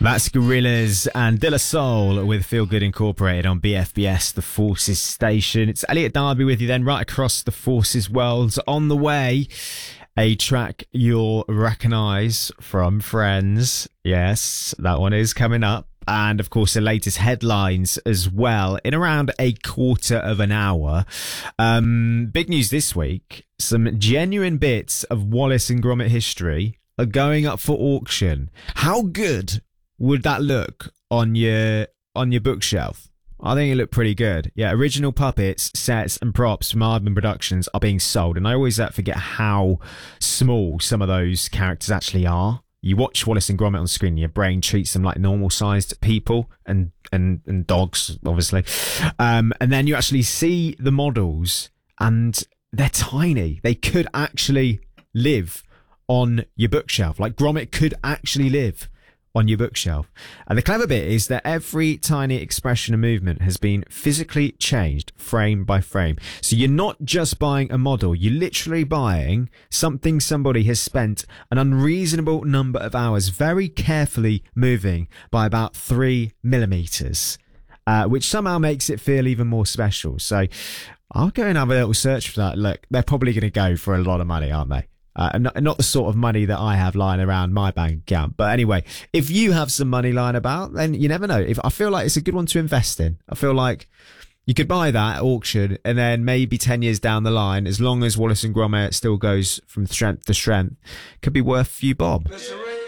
That's Gorillaz and De La Soul with Feel Good Incorporated on BFBS, the Forces station. It's Elliot Darby with you then, right across the Forces world. On the way, a track you'll recognise from Friends. Yes, that one is coming up. And, of course, the latest headlines as well in around a quarter of an hour. Big news this week. Some genuine bits of Wallace and Gromit history are going up for auction. How good would that look on your bookshelf? I think it looked pretty good. Yeah, original puppets, sets and props from Aardman Productions are being sold. And I always forget how small some of those characters actually are. You watch Wallace and Gromit on screen, your brain treats them like normal-sized people and dogs, obviously. And then you actually see the models, and they're tiny. They could actually live on your bookshelf. Like Gromit could actually live on your bookshelf. And the clever bit is that every tiny expression and movement has been physically changed frame by frame. So you're not just buying a model, you're literally buying something somebody has spent an unreasonable number of hours very carefully moving by about 3 millimeters, which somehow makes it feel even more special. So I'll go and have a little search for that. Look, they're probably going to go for a lot of money, aren't they? And not the sort of money that I have lying around my bank account. But anyway, if you have some money lying about, then you never know. I feel like it's a good one to invest in. I feel like you could buy that at auction, and then maybe 10 years down the line, as long as Wallace and Gromit still goes from strength to strength, could be worth a few bob.